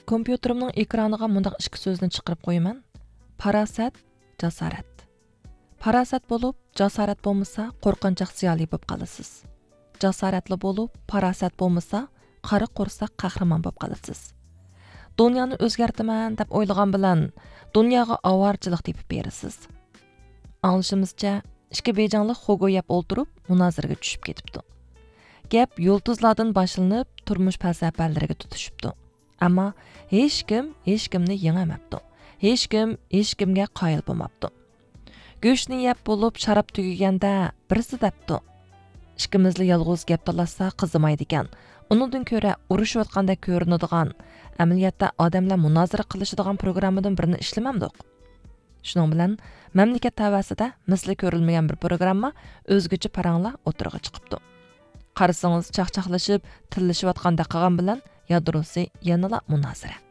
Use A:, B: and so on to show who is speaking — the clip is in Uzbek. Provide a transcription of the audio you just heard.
A: kompyuterimning ekraniga mundaq ikki so'zni chiqarib qo'yaman. Parasat, jasorat. Parasat bo'lib, jasorat bo'lmasa, qo'rqinchoq ziyoli bo'lib qolasiz. Jasoratli bo'lib, parasat bo'lmasa, qari qo'rsoq qahramon bo'lib qolasiz. Dunyoni o'zgartiraman deb o'ylagan bilan dunyoga avorchilik tepib berasiz. Anglashimizcha, ikki bejonlik xogo yeb o'ltirib, munozaraga tushib ketibdi. Gap yulduzlardan boshlanib, turmush falsafalariga tutishibdi. Ammo hech kimni yengolmabdi. Hech kimga qoyil bo'lmabdi. Go'shtni yeb bo'lib, sharob tugaganda birisi debdi. Ikkimizli yolg'iz gap talashsa qizimaydi ekan. Uningdan ko'ra urushayotganda ko'rinadigan, amaliyotda odamlar munozara qilishadigan programmadan birini ishlamamdiq. Shuning bilan mamlakat tavasida misli ko'rilmagan bir programma o'zgacha paranglar o'tirg'i chiqibdi. Qarasangiz chaqchaqlashib, tillashayotganda qilgan bilan yadrosi yanala munozara.